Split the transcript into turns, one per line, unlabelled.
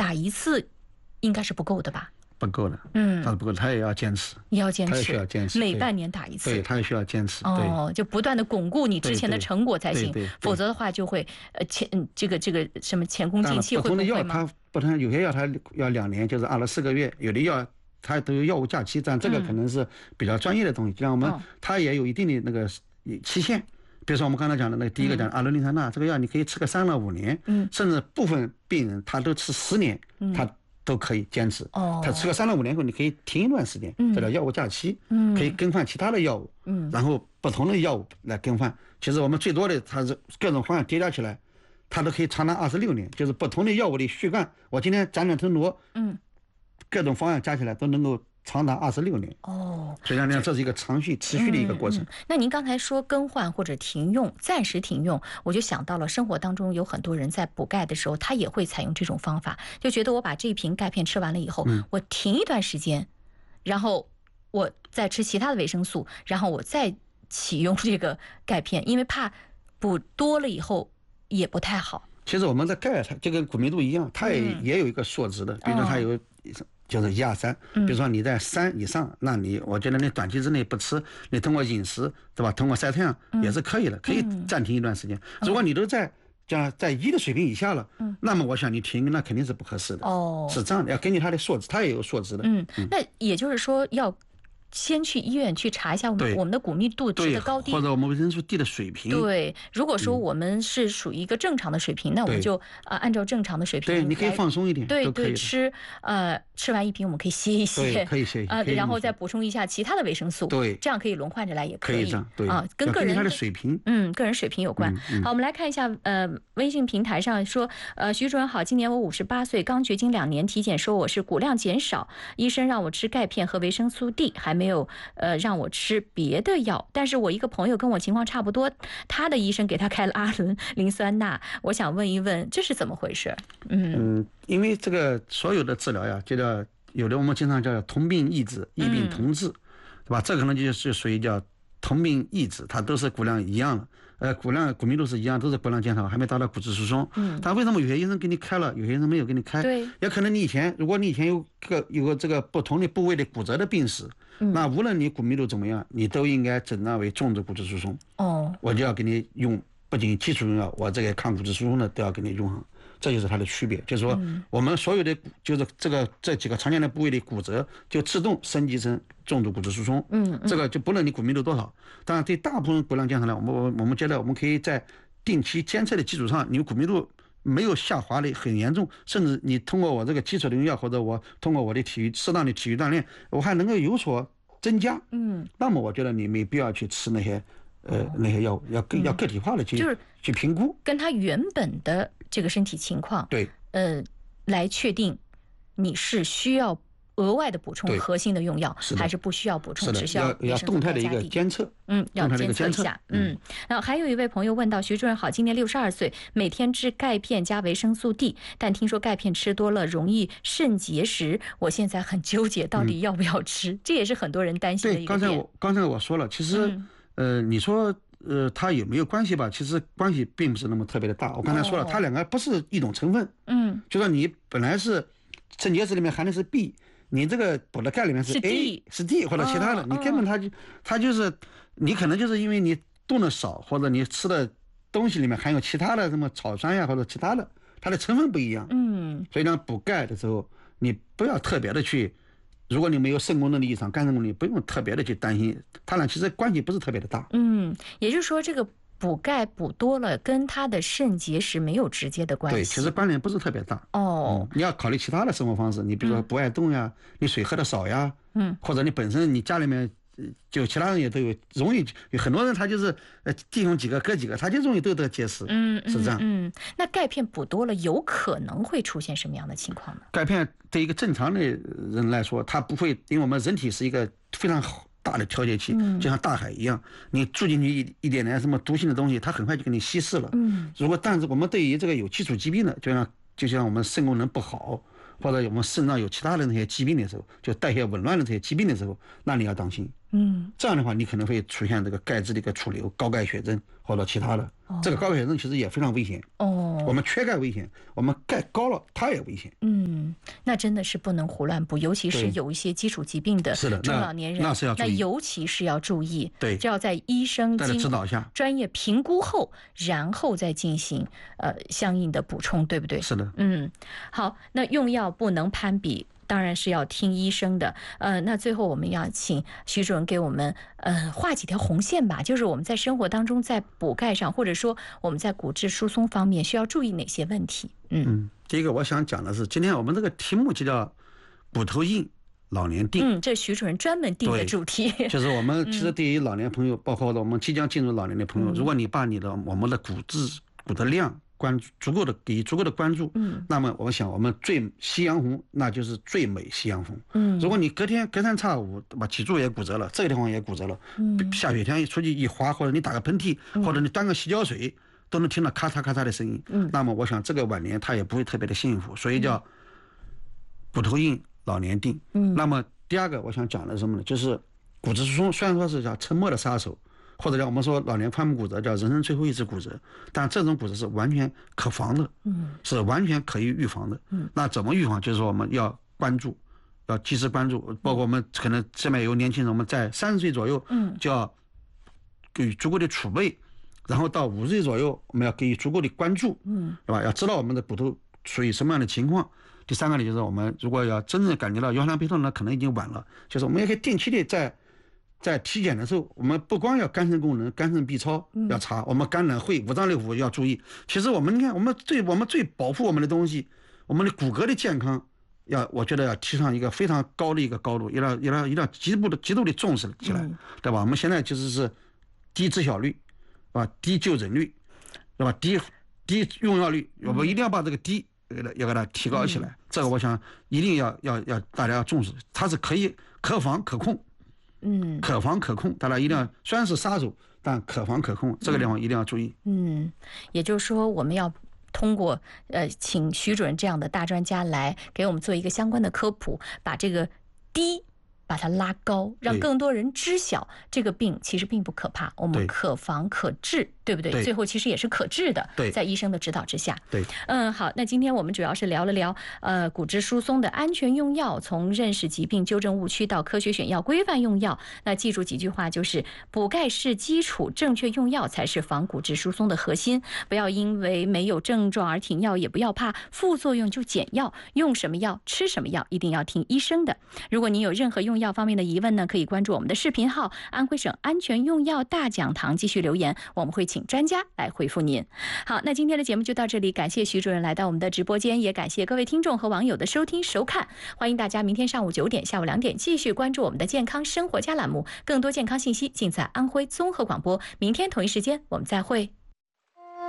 打一次应该是不够的吧？
不够的，他是不够的，他也要坚持，
也要坚持，
他也需要坚持，
每半年打一次，
对，他也需要坚持，
哦，就不断的巩固你之前的成果才行，否则的话就会这个什么前功尽弃，
不同的药它不同，有些药它要2年，就是24个月，有的药它都有药物假期，但这个可能是比较专业的东西，就像我们它也有一定的那个期限。比如说我们刚才讲的那个第一个讲阿伦利山钠，这个药你可以吃个3到5年，甚至部分病人他都吃10年，他都可以坚持。他吃个3到5年后，你可以停一段时间，这叫药物假期，可以更换其他的药物，然后不同的药物来更换。其实我们最多的，它是各种方案叠加起来，它都可以长达26年，就是不同的药物的续干。我今天辗转腾挪，各种方案加起来都能够长达26年。所以这是一个长续持续的一个过程。
那您刚才说更换或者停用，暂时停用，我就想到了生活当中有很多人在补钙的时候，他也会采用这种方法，就觉得我把这一瓶钙片吃完了以后，我停一段时间，然后我再吃其他的维生素，然后我再启用这个钙片，因为怕补多了以后也不太好。
其实我们的钙它就跟骨密度一样，它也有一个数值的，比如说它有就是1、2、3，比如说你在3以上，那我觉得你短期之内不吃，你通过饮食，对吧？通过晒太阳也是可以的，可以暂停一段时间。如果你都在1的水平以下了，那么我想你停，那肯定是不合适的。是这样的，要根据它的数值，它也有数值的。
那也就是说要先去医院去查一下我们的骨密度值的高低，
或者我们维生素 D 的水平。
对，如果说我们是属于一个正常的水平，那我们就按照正常的水平。
对，你可以放松一点。
对，吃完一瓶我们可以歇一歇，
可以歇一
歇，然后再补充一下其他的维生素。
对，
这样可以轮换着来也可以。
这样，对
啊，跟个人
的水平，
个人水平有关。好，我们来看一下微信平台上说，徐主任好，今年我58岁，刚绝经2年，体检说我是骨量减少，医生让我吃钙片和维生素 D， 还没有让我吃别的药，但是我一个朋友跟我情况差不多，他的医生给他开了阿伦磷酸钠，我想问一问这是怎么回事？
因为这个所有的治疗呀，就叫有的我们经常叫同病异治，异病同治，对吧？这可能就是属于叫同病异治，它都是骨量一样的，骨密度是一样，都是骨量减少，还没达到骨质疏松。但为什么有些医生给你开了，有些医生没有给你开？
对，
也可能如果你以前有个这个不同的部位的骨折的病史，那无论你骨密度怎么样，你都应该诊断为重度骨质疏松。我就要给你用，不仅基础用药，我这个抗骨质疏松的都要给你用上。这就是它的区别，就是说我们所有的就是这几个常见的部位的骨折就自动升级成重度骨质疏松。这个就不论你骨密度多少，当然对大部分骨量减少呢，我们觉得我们可以在定期监测的基础上，你骨密度没有下滑的很严重，甚至你通过我这个基础的用药，或者我通过我的适当的体育锻炼，我还能够有所增加。那么我觉得你没必要去吃那些药物，要个体化的去评估，
跟他原本的这个身体情况，
对，
来确定你是需要额外的补充核心的用药，还是不需要补充，只需要
动态的一个监测。
要监测一下。然后还有一位朋友问到，徐主任好，今年62岁，每天吃钙片加维生素 D， 但听说钙片吃多了容易肾结石，我现在很纠结，到底要不要吃？这也是很多人担心的一个点。
对，刚才我说了，其实你说它有没有关系吧？其实关系并不是那么特别的大。我刚才说了，它两个不是一种成分。就说你本来是肾结石里面含的是 B， 你这个补的钙里面是 A 是 D 或者其他的，你根本它就是你可能就是因为你动的少，或者你吃的东西里面含有其他的什么草酸呀或者其他的，它的成分不一样。所以呢，补钙的时候你不要特别的去。如果你没有肾功能的异常、肝肾功能，不用特别的去担心，它俩其实关系不是特别的大。
也就是说，这个补钙补多了，跟它的肾结石没有直接的关系。
对，其实关联不是特别大。你要考虑其他的生活方式，你比如说不爱动呀，你水喝的少呀，或者你本身你家里面就其他人也都有，容易有很多人他就是弟兄几个哥几个，他就容易都得结石。是这样。
那钙片补多了，有可能会出现什么样的情况呢？
钙片对一个正常的人来说，它不会，因为我们人体是一个非常大的调节器，就像大海一样，你注进去一点点什么毒性的东西，它很快就给你稀释了。但是我们对于这个有基础疾病的，就像我们肾功能不好，或者我们肾脏有其他的那些疾病的时候，就代谢紊乱的这些疾病的时候，那你要当心。这样的话你可能会出现这个钙质的一个储留、高钙血症或者其他的。这个高钙血症其实也非常危险。我们缺钙危险，我们钙高了它也危险。
那真的是不能胡乱补，尤其是有一些基础疾病的中老年人，那尤其是要注意，
对，
就要在医生
在指导下、
专业评估后，然后再进行相应的补充，对不对？
是的，
好，那用药不能攀比。当然是要听医生的，那最后我们要请徐主任给我们画几条红线吧，就是我们在生活当中在补钙上，或者说我们在骨质疏松方面需要注意哪些问题？
第一个我想讲的是，今天我们这个题目就叫骨头硬老年定，
这徐主任专门定的主题，
就是我们其实对于老年朋友，包括我们即将进入老年的朋友，如果你把我们的骨的量给予足够的关注，那么我想我们夕阳红那就是最美夕阳红。如果你隔三差五把脊柱也骨折了，这个地方也骨折了，下雪天出去一滑，或者你打个喷嚏，或者你端个洗脚水，都能听到咔嚓咔嚓的声音。那么我想这个晚年他也不会特别的幸福，所以叫骨头硬老年定。那么第二个我想讲的是什么呢？就是骨质疏松虽然说是叫沉默的杀手，或者叫我们说老年髋部骨折叫人生最后一次骨折，但这种骨折是完全可防的，是完全可以预防的。那怎么预防？就是说我们要关注，要及时关注，包括我们可能下面有年轻人，我们在30岁左右就要给予足够的储备，然后到50岁左右我们要给予足够的关注，对吧？要知道我们的骨头属于什么样的情况。第三个呢，就是我们如果要真正感觉到腰酸背痛呢，可能已经晚了，就是我们也可以定期的在体检的时候，我们不光要肝肾功能、肝肾 B 超要查，我们肝胆肺、五脏六腑要注意。其实我们你看，我们最保护我们的东西，我们的骨骼的健康，我觉得要提上一个非常高的一个高度，一定要极度的重视起来，对吧？我们现在就是低知晓率，啊，低就诊率，对吧？低用药率，我们一定要把这个低要给它提高起来。这个我想一定要大家要重视，它是可防可控。可防可控，大家一定要虽然是杀手，但可防可控，这个地方一定要注意。
也就是说，我们要通过请徐主任这样的大专家来给我们做一个相关的科普，把这个低把它拉高，让更多人知晓这个病其实并不可怕，我们可防可治，对不对？最后其实也是可治的，在医生的指导之下。
对，
好，那今天我们主要是聊了聊骨质疏松的安全用药，从认识疾病、纠正误区到科学选药、规范用药。那记住几句话，就是补钙是基础，正确用药才是防骨质疏松的核心。不要因为没有症状而停药，也不要怕副作用就减药，用什么药吃什么药，一定要听医生的。如果您有任何用药方面的疑问呢，可以关注我们的视频号安徽省安全用药大讲堂，继续留言，我们会请专家来回复您。好，那今天的节目就到这里，感谢徐主任来到我们的直播间，也感谢各位听众和网友的收听收看。欢迎大家明天上午9点、下午2点继续关注我们的健康生活家栏目，更多健康信息尽在安徽综合广播。明天同一时间我们再会。